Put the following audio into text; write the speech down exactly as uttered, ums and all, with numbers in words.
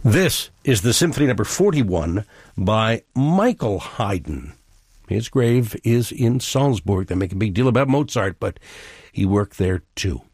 This is the Symphony Number forty-one by Michael Haydn. His grave is in Salzburg. They make a big deal about Mozart, but he worked there too.